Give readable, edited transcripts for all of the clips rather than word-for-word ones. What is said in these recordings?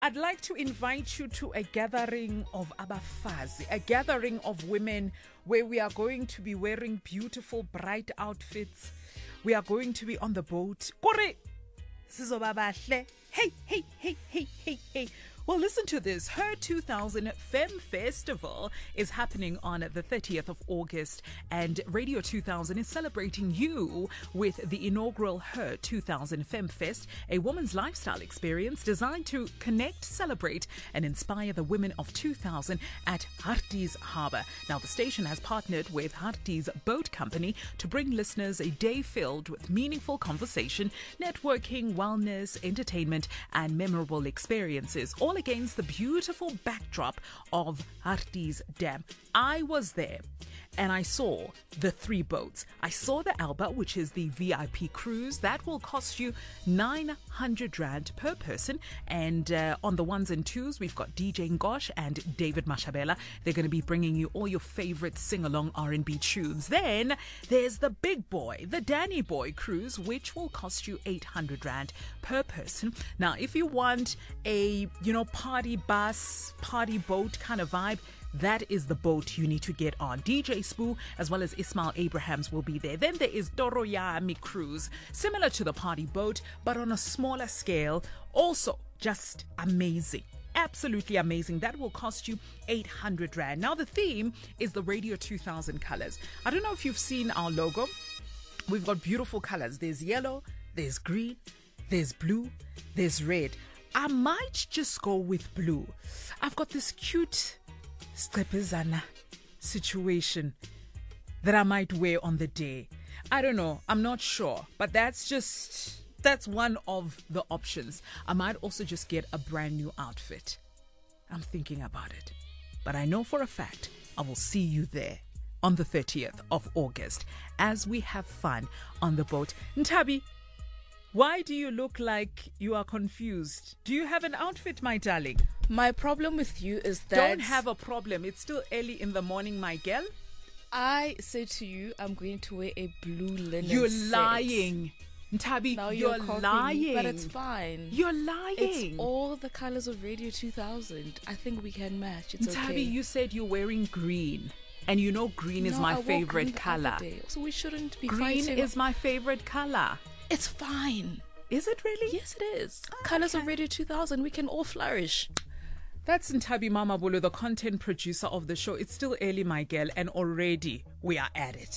I'd like to invite you to a gathering of abafazi, a gathering of women where we are going to be wearing beautiful, bright outfits. We are going to be on the boat. Kore, sizoba bahle. Hey, hey, hey, hey, hey, hey. Well, listen to this. Her 2000 Femme Festival is happening on the 30th of August, and Radio 2000 is celebrating you with the inaugural Her 2000 Femme Fest, a woman's lifestyle experience designed to connect, celebrate, and inspire the women of 2000 at Harties Harbour. Now, the station has partnered with Harties Boat Company to bring listeners a day filled with meaningful conversation, networking, wellness, entertainment, and memorable experiences, all against the beautiful backdrop of Harties Dam. I was there and I saw the 3 boats. I saw the Alba, which is the VIP cruise. That will cost you 900 Rand per person. And on the 1s and 2s, we've got DJ Ngosh and David Mashabela. They're going to be bringing you all your favorite sing-along R&B tunes. Then there's the big boy, the Danny Boy cruise, which will cost you 800 Rand per person. Now, if you want a, party bus, party boat kind of vibe, that is the boat you need to get on. DJ Spoo as well as Ismail Abrahams will be there. Then there is Toroyami Cruise, similar to the party boat, but on a smaller scale. Also, just amazing. Absolutely amazing. That will cost you 800 Rand. Now, the theme is the Radio 2000 colors. I don't know if you've seen our logo. We've got beautiful colors. There's yellow, there's green, there's blue, there's red. I might just go with blue. I've got this cute Stepezana situation that I might wear on the day. I don't know. I'm not sure. But that's one of the options. I might also just get a brand new outfit. I'm thinking about it. But I know for a fact I will see you there on the 30th of August as we have fun on the boat. Ntabi, why do you look like you are confused? Do you have an outfit, my darling? My problem with you is that... Don't have a problem. It's still early in the morning, my girl. I said to you, I'm going to wear a blue linen You're set. lying. Ntabi, Now you're lying. But it's fine. You're lying. It's all the colors of Radio 2000. I think we can match. It's Ntabi, okay. you said you're wearing green. And you know green is my favorite color. So we shouldn't be Green fighting. is my favorite color. It's fine. Is it really? Yes, it is. Colors of Radio 2000. We can all flourish. That's Ntabi Mamabolo, the content producer of the show. It's still early, my girl, and already we are at it.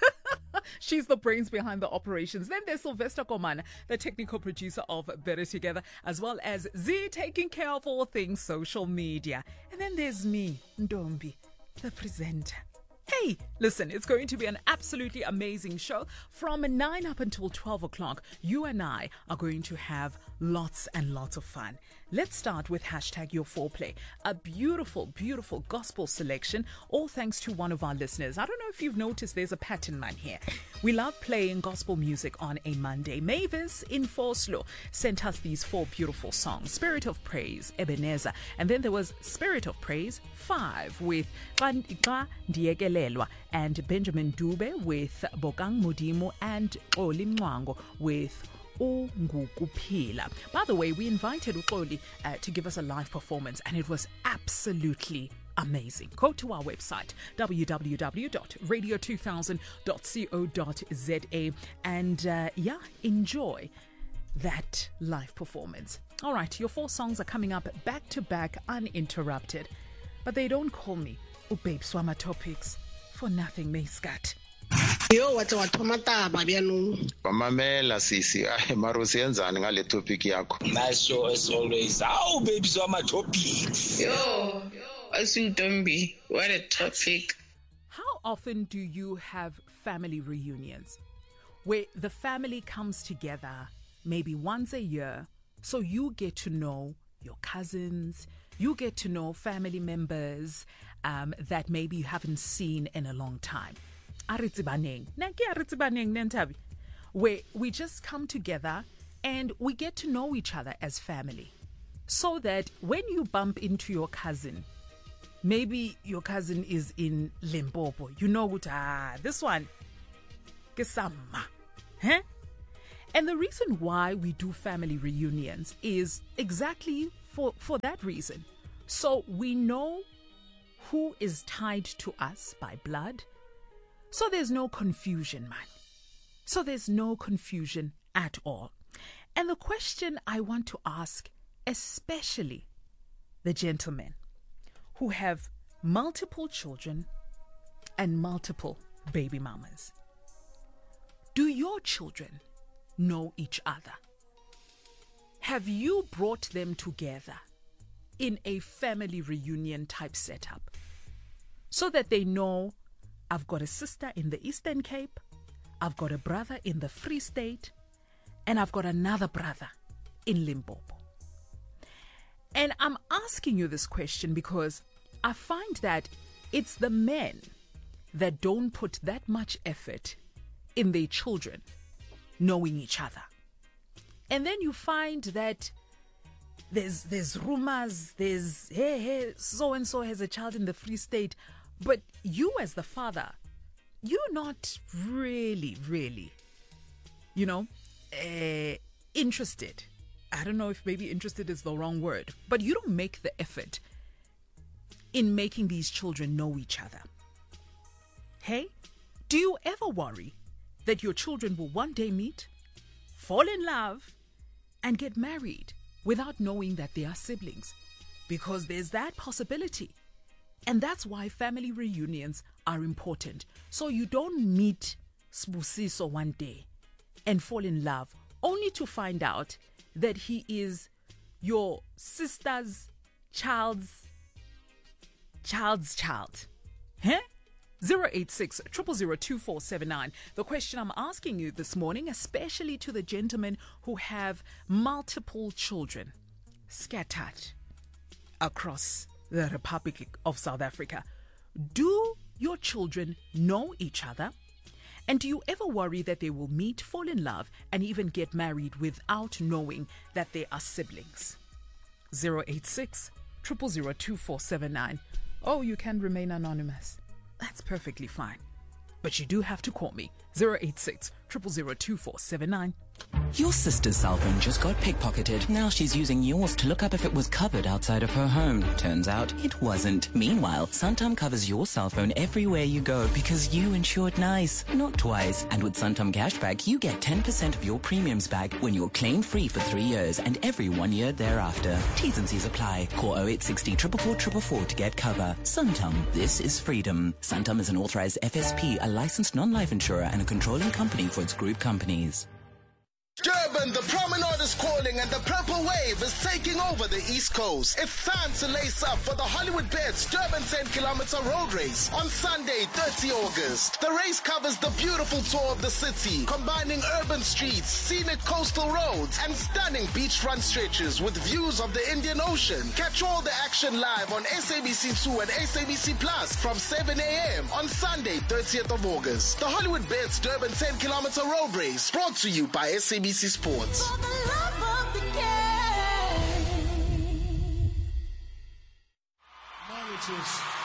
She's the brains behind the operations. Then there's Sylvester Komana, the technical producer of Better Together, as well as Z, taking care of all things social media. And then there's me, Ndombi, the presenter. Hey, listen, it's going to be an absolutely amazing show. From 9 up until 12 o'clock, you and I are going to have lots and lots of fun. Let's start with #YourForeplay, a beautiful, beautiful gospel selection, all thanks to one of our listeners. I don't know if you've noticed there's a pattern, man, here. We love playing gospel music on a Monday. Mavis in Forslo sent us these 4 beautiful songs. Spirit of Praise, Ebenezer. And then there was Spirit of Praise 5 with Xa Ndiyekelelwa, and Benjamin Dube with Bokang Modimo, and Oli Mwango with Ungukuphila. By the way, we invited Uxoli to give us a live performance, and it was absolutely amazing. Go to our website, www.radio2000.co.za, and enjoy that live performance. All right, your 4 songs are coming up back to back, uninterrupted, but they don't call me Ubabe Swama Topics for nothing, Mayscat. Yo, what's tomataba bianu? Mamela sisi, maro siyenzani ngale topic yakho. Nice show as always. Oh, baby, so my topics. Yo, Asuntombi, what a topic. How often do you have family reunions where the family comes together maybe once a year, so you get to know your cousins, you get to know family members that maybe you haven't seen in a long time? Where we just come together and we get to know each other as family, so that when you bump into your cousin, maybe your cousin is in Limpopo, you know what, this one Kisama, huh? And the reason why we do family reunions is exactly for that reason. So we know who is tied to us by blood. So there's no confusion, man. So there's no confusion at all. And the question I want to ask, especially the gentlemen who have multiple children and multiple baby mamas. Do your children know each other? Have you brought them together in a family reunion type setup so that they know, I've got a sister in the Eastern Cape, I've got a brother in the Free State, and I've got another brother in Limpopo? And I'm asking you this question because I find that it's the men that don't put that much effort in their children knowing each other. And then you find that there's rumors, there's, hey, so-and-so has a child in the Free State, but you as the father, you're not really, interested. I don't know if maybe interested is the wrong word, but you don't make the effort in making these children know each other. Hey, do you ever worry that your children will one day meet, fall in love, and get married without knowing that they are siblings? Because there's that possibility. And that's why family reunions are important. So you don't meet Sbusiso one day and fall in love only to find out that he is your sister's child's child. Huh? 086 000 2479. The question I'm asking you this morning, especially to the gentlemen who have multiple children scattered across the Republic of South Africa. Do your children know each other? And do you ever worry that they will meet, fall in love, and even get married without knowing that they are siblings? 086 000 2479. Oh, you can remain anonymous. That's perfectly fine. But you do have to call me. 086 000 2479. Your sister's cell phone just got pickpocketed. Now she's using yours to look up if it was covered outside of her home. Turns out it wasn't. Meanwhile, Santam covers your cell phone everywhere you go because you insured nice, not twice. And with Santam Cashback, you get 10% of your premiums back when you're claim-free for 3 years and every 1 year thereafter. T's and C's apply. Call 0860 444 444 to get cover. Santam, this is freedom. Santam is an authorized FSP, a licensed non-life insurer, and a controlling company for its group companies. Durban, the promenade is calling and the purple wave is taking over the East Coast. It's time to lace up for the Hollywood Bets Durban 10-kilometer road race on Sunday, 30 August. The race covers the beautiful tour of the city, combining urban streets, scenic coastal roads, and stunning beachfront stretches with views of the Indian Ocean. Catch all the action live on SABC2 and SABC Plus from 7 a.m. on Sunday, 30th of August. The Hollywood Bets Durban 10-kilometer road race, brought to you by SABC Sports. For the love of the game. Monitors.